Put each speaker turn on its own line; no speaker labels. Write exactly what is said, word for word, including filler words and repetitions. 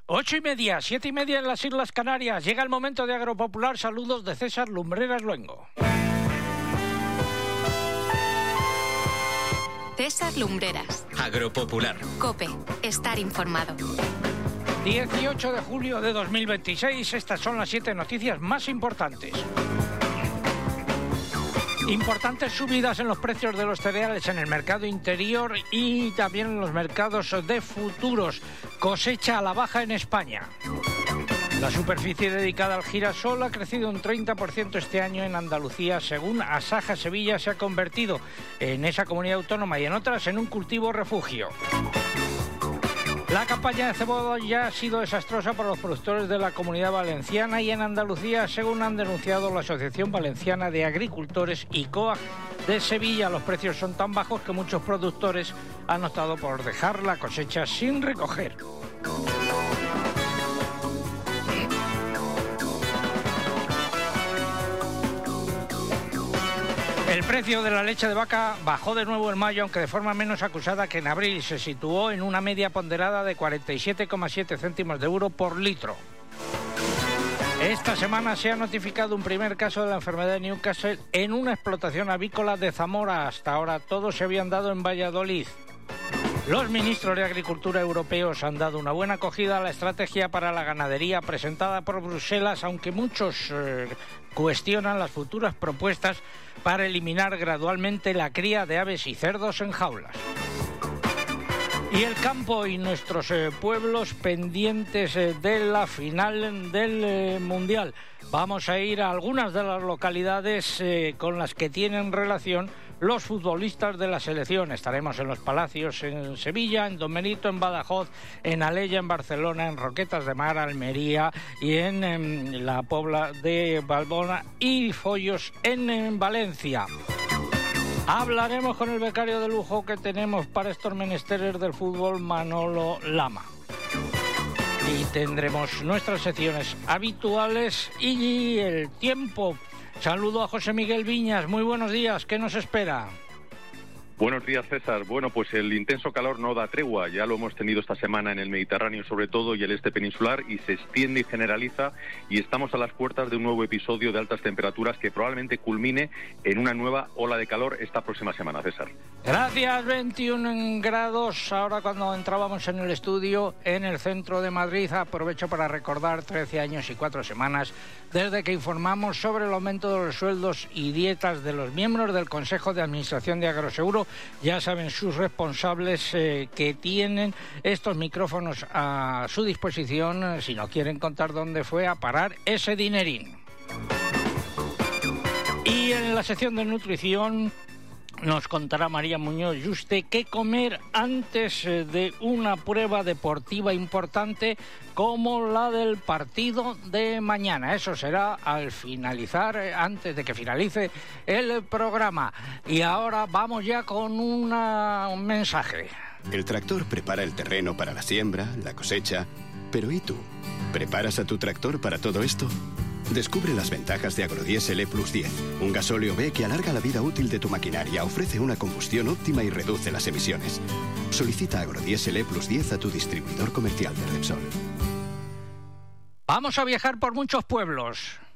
Ocho y media, siete y media en las Islas Canarias. Llega el momento de Agropopular. Saludos de César Lumbreras Luengo.
César Lumbreras.
Agropopular.
COPE. Estar informado.
dieciocho de julio de dos mil veintiséis. Estas son las siete noticias más importantes. Importantes subidas en los precios de los cereales en el mercado interior y también en los mercados de futuros. Cosecha a la baja en España. La superficie dedicada al girasol ha crecido un treinta por ciento este año en Andalucía, según Asaja Sevilla se ha convertido en esa comunidad autónoma y en otras en un cultivo refugio. La campaña de cebolla ha sido desastrosa para los productores de la Comunidad Valenciana y en Andalucía, según han denunciado la Asociación Valenciana de Agricultores y COAG de Sevilla. Los precios son tan bajos que muchos productores han optado por dejar la cosecha sin recoger. El precio de la leche de vaca bajó de nuevo en mayo, aunque de forma menos acusada que en abril. Se situó en una media ponderada de cuarenta y siete coma siete céntimos de euro por litro. Esta semana se ha notificado un primer caso de la enfermedad de Newcastle en una explotación avícola de Zamora. Hasta ahora todos se habían dado en Valladolid. Los ministros de Agricultura europeos han dado una buena acogida a la estrategia para la ganadería presentada por Bruselas, aunque muchos eh, cuestionan las futuras propuestas para eliminar gradualmente la cría de aves y cerdos en jaulas. Y el campo y nuestros eh, pueblos pendientes eh, de la final del eh, Mundial. Vamos a ir a algunas de las localidades eh, con las que tienen relación los futbolistas de la selección. Estaremos en Los Palacios en Sevilla, en Don Benito en Badajoz, en Alella en Barcelona, en Roquetas de Mar, Almería y en, en la Pobla de Valbona y Follos en, en Valencia. Hablaremos con el becario de lujo que tenemos para estos menesteres del fútbol, Manolo Lama. Y tendremos nuestras secciones habituales y el tiempo. Saludo a José Miguel Viñas. Muy buenos días. ¿Qué nos espera?
Buenos días, César. Bueno, pues el intenso calor no da tregua. Ya lo hemos tenido esta semana en el Mediterráneo sobre todo y el este peninsular, y se extiende y generaliza, y estamos a las puertas de un nuevo episodio de altas temperaturas que probablemente culmine en una nueva ola de calor esta próxima semana, César.
Gracias. veintiún grados ahora cuando entrábamos en el estudio en el centro de Madrid. Aprovecho para recordar trece años y cuatro semanas desde que informamos sobre el aumento de los sueldos y dietas de los miembros del Consejo de Administración de Agroseguro. Ya saben sus responsables eh, que tienen estos micrófonos a su disposición eh, si no quieren contar dónde fue a parar ese dinerín. Y en la sección de nutrición nos contará María Muñoz Yuste qué comer antes de una prueba deportiva importante como la del partido de mañana. Eso será al finalizar, antes de que finalice el programa. Y ahora vamos ya con una, un mensaje.
El tractor prepara el terreno para la siembra, la cosecha. Pero ¿y tú? ¿Preparas a tu tractor para todo esto? Descubre las ventajas de Agrodiesel E plus diez, un gasóleo B que alarga la vida útil de tu maquinaria, ofrece una combustión óptima y reduce las emisiones. Solicita Agrodiesel E plus diez a tu distribuidor comercial de Repsol.
Vamos a viajar por muchos pueblos.